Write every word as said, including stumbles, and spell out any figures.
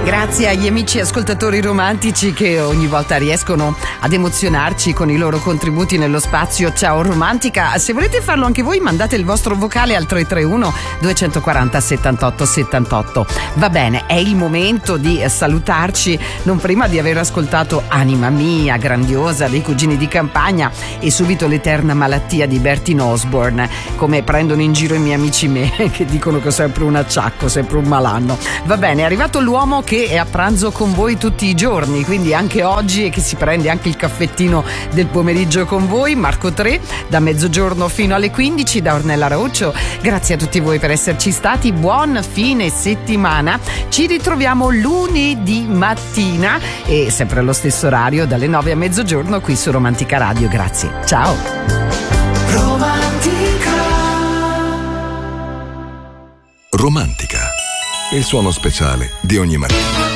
Grazie agli amici ascoltatori romantici che ogni volta riescono ad emozionarci con i loro contributi nello spazio Ciao Romantica. Se volete farlo anche voi, mandate il vostro vocale al tre tre uno due quattro zero settantotto settantotto. Va bene, è il momento di salutarci, non prima di aver ascoltato Anima Mia, grandiosa, dei Cugini di Campagna, e subito L'Eterna malattia di Bertin Osborne, come prendono in giro i miei amici me che dicono che ho sempre un acciacco, sempre un malanno. Va bene, è arrivato l'uomo che è a pranzo con voi tutti i giorni, quindi anche oggi, e che si prende anche il caffettino del pomeriggio con voi, Marco tre, da mezzogiorno fino alle quindici, da Ornella Rauccio. Grazie a tutti voi per esserci stati, buon fine settimana, ci ritroviamo lunedì mattina e sempre allo stesso orario dalle nove a mezzogiorno qui su Romantica Radio. Grazie, ciao. Romantica. Romantica, il suono speciale di ogni mattina.